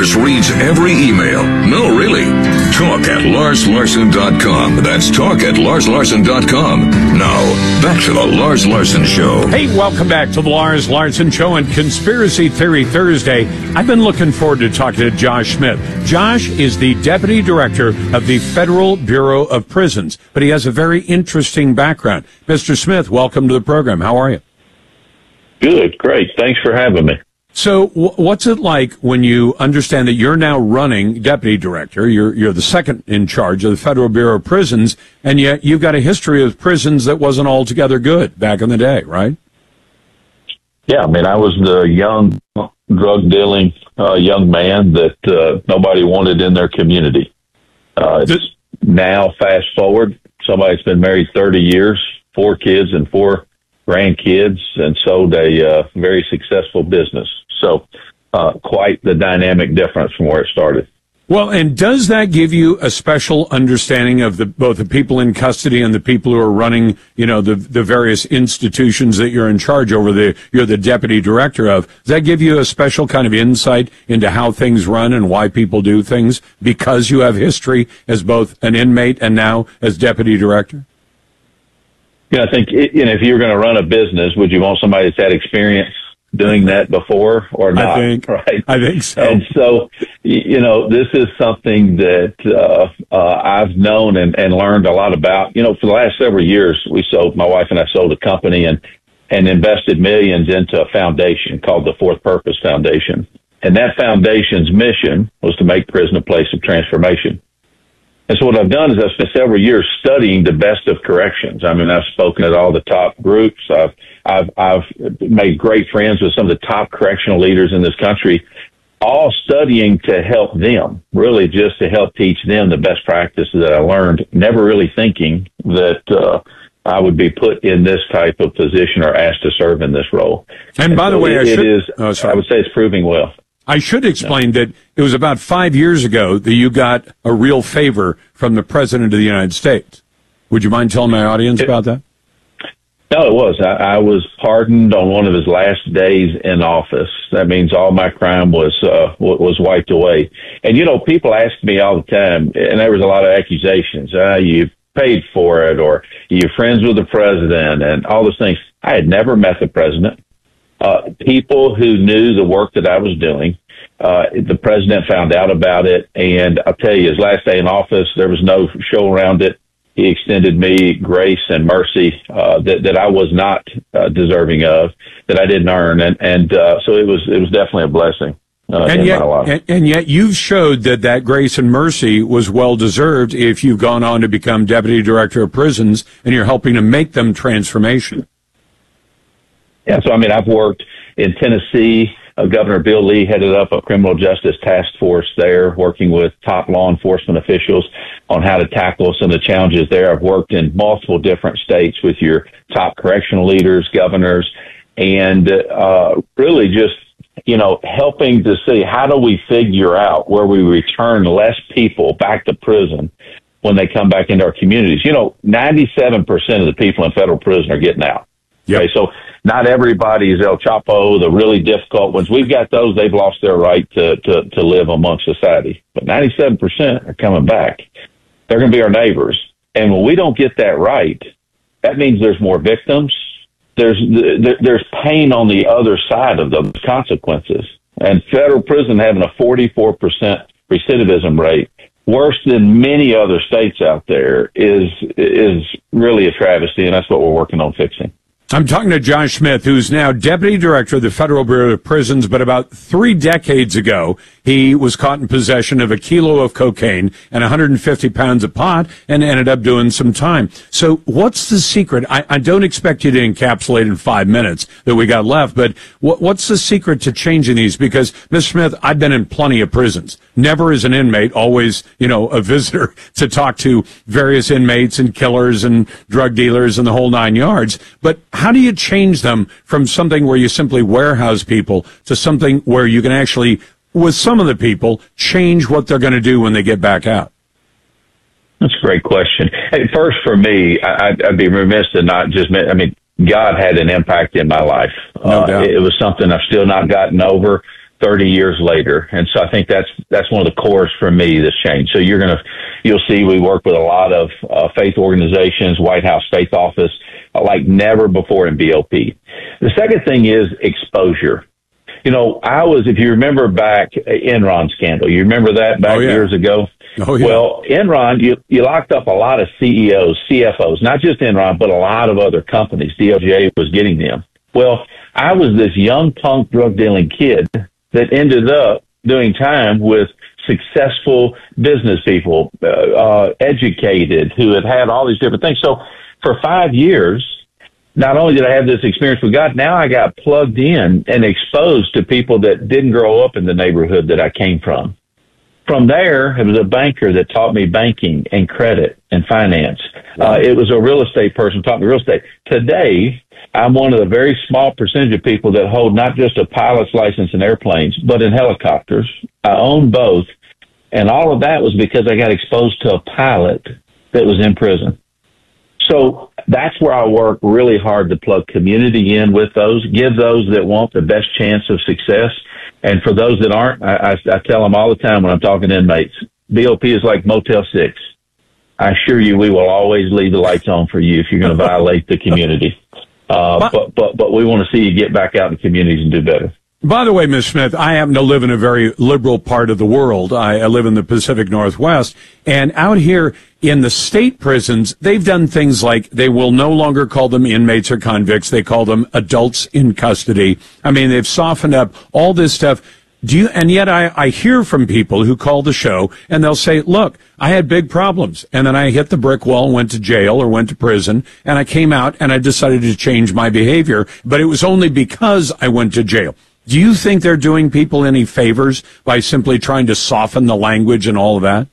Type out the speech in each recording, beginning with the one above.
Lars reads every email. No, really. Talk at LarsLarson.com. That's talk at LarsLarson.com. Now, back to the Lars Larson Show. Hey, welcome back to the Lars Larson Show and Conspiracy Theory Thursday. I've been looking forward to talking to Josh Smith. Josh is the Deputy Director of the Federal Bureau of Prisons, but he has a very interesting background. Mr. Smith, welcome to the program. How are you? Good, great. Thanks for having me. So what's it like when you understand that you're now running Deputy Director, you're the second in charge of the Federal Bureau of Prisons, and yet you've got a history of prisons that wasn't altogether good back in the day, right? Yeah, I mean, I was the young, drug-dealing young man that nobody wanted in their community. It's now, fast forward, somebody's been married 30 years, 4 kids and 4 grandkids, and sold a very successful business. So quite the dynamic difference from where it started. Well, and does that give you a special understanding of both the people in custody and the people who are running, the various institutions that you're in charge over, you're the deputy director of? Does that give you a special kind of insight into how things run and why people do things because you have history as both an inmate and now as deputy director? Yeah, I think, if you're going to run a business, would you want somebody that's had experience doing that before or not? I think so. And so, this is something that I've known and learned a lot about. For the last several years, my wife and I sold a company and invested millions into a foundation called the Fourth Purpose Foundation. And that foundation's mission was to make prison a place of transformation. And so what I've done is I've spent several years studying the best of corrections. I mean, I've spoken at all the top groups. I've made great friends with some of the top correctional leaders in this country, all studying to help them, really just to help teach them the best practices that I learned, never really thinking that I would be put in this type of position or asked to serve in this role. And by the way, I would say it's proving well. I should explain that it was about 5 years ago that you got a real favor from the President of the United States. Would you mind telling my audience about that? No, it was. I was pardoned on one of his last days in office. That means all my crime was wiped away. And, people ask me all the time, and there was a lot of accusations. You paid for it, or you're friends with the president, and all those things. I had never met the president. People who knew the work that I was doing, the president found out about it, and I'll tell you, his last day in office, there was no show around it. He extended me grace and mercy that I was not deserving of, that I didn't earn, and so it was definitely a blessing in my life. And yet you've showed that grace and mercy was well deserved if you've gone on to become Deputy Director of Prisons and you're helping to make them transformation. Yeah, so I've worked in Tennessee. Governor Bill Lee headed up a criminal justice task force there, working with top law enforcement officials on how to tackle some of the challenges there. I've worked in multiple different states with your top correctional leaders, governors, and really just, helping to see how do we figure out where we return less people back to prison when they come back into our communities. 97% of the people in federal prison are getting out. Yep. Okay, so not everybody is El Chapo, the really difficult ones. We've got those. They've lost their right to live amongst society. But 97% are coming back. They're going to be our neighbors. And when we don't get that right, that means there's more victims. There's pain on the other side of those consequences. And federal prison having a 44% recidivism rate, worse than many other states out there, is really a travesty, and that's what we're working on fixing. I'm talking to Josh Smith, who's now Deputy Director of the Federal Bureau of Prisons, but about 3 decades ago, he was caught in possession of a kilo of cocaine and 150 pounds of pot and ended up doing some time. So what's the secret? I don't expect you to encapsulate in 5 minutes that we got left, but what's the secret to changing these? Because, Mr. Smith, I've been in plenty of prisons. Never as an inmate, always, a visitor to talk to various inmates and killers and drug dealers and the whole 9 yards. But how do you change them from something where you simply warehouse people to something where you can actually, with some of the people, change what they're going to do when they get back out? That's a great question. Hey, first, for me, I'd be remiss to not just, God had an impact in my life. No doubt. It was something I've still not gotten over. 30 years later. And so I think that's one of the cores for me that's changed. So you'll see we work with a lot of faith organizations, White House Faith Office, like never before in BOP. The second thing is exposure. If you remember back Enron scandal, you remember that back years ago? Oh, yeah. Well, Enron, you locked up a lot of CEOs, CFOs, not just Enron, but a lot of other companies. DOJ was getting them. Well, I was this young punk drug dealing kid that ended up doing time with successful business people, educated, who had all these different things. So for 5 years, not only did I have this experience with God, now I got plugged in and exposed to people that didn't grow up in the neighborhood that I came from. From there, it was a banker that taught me banking and credit and finance. It was a real estate person taught me real estate. Today, I'm one of the very small percentage of people that hold not just a pilot's license in airplanes, but in helicopters. I own both. And all of that was because I got exposed to a pilot that was in prison. So that's where I work really hard to plug community in with those, give those that want the best chance of success. And for those that aren't, I tell them all the time when I'm talking to inmates, BOP is like Motel 6. I assure you we will always leave the lights on for you if you're going to violate the community. But we want to see you get back out in the communities and do better. By the way, Ms. Smith, I happen to live in a very liberal part of the world. I live in the Pacific Northwest, and out here in the state prisons, they've done things like they will no longer call them inmates or convicts. They call them adults in custody. I mean, they've softened up all this stuff. And yet I hear from people who call the show and they'll say, look, I had big problems and then I hit the brick wall and went to jail or went to prison and I came out and I decided to change my behavior, but it was only because I went to jail. Do you think they're doing people any favors by simply trying to soften the language and all of that?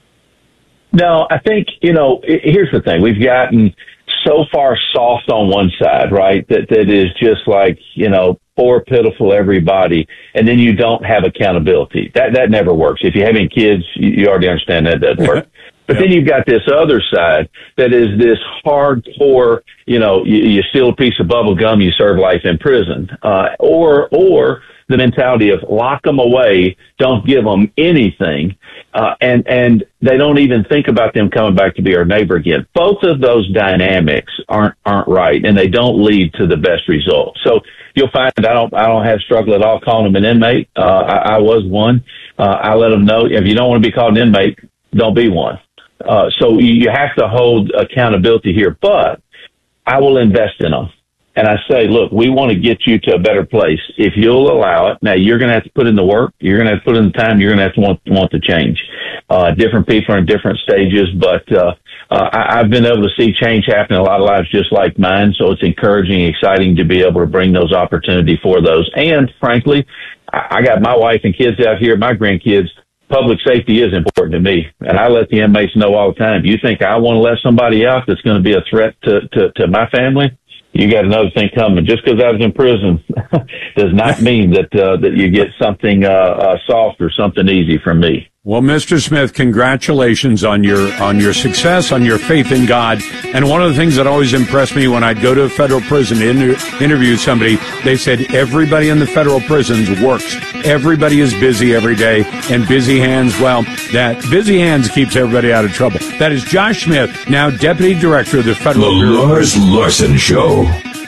No, I think, here's the thing. We've gotten so far soft on one side, right? That is just like, poor, pitiful everybody. And then you don't have accountability. That never works. If you have any kids, you already understand that doesn't work. But then you've got this other side that is this hardcore, you steal a piece of bubble gum, you serve life in prison. Or the mentality of lock them away, don't give them anything, and they don't even think about them coming back to be our neighbor again. Both of those dynamics aren't right, and they don't lead to the best results. So you'll find I don't have struggle at all calling them an inmate. I was one. I let them know if you don't want to be called an inmate, don't be one. So you have to hold accountability here, but I will invest in them. And I say, look, we want to get you to a better place. If you'll allow it, now you're going to have to put in the work. You're going to have to put in the time. You're going to have to want to change. Different people are in different stages, but I've been able to see change happen in a lot of lives just like mine. So it's encouraging, exciting to be able to bring those opportunities for those. And frankly, I got my wife and kids out here, my grandkids. Public safety is important to me, and I let the inmates know all the time. You think I want to let somebody out that's going to be a threat to my family? You got another thing coming. Just because I was in prison does not mean that you get something soft or something easy from me. Well, Mr. Smith, congratulations on your success, on your faith in God. And one of the things that always impressed me when I'd go to a federal prison to interview somebody, they said everybody in the federal prisons works. Everybody is busy every day, and busy hands, well, that busy hands keeps everybody out of trouble. That is Josh Smith, now Deputy Director of the Federal Bureau. The Lars Larson Show.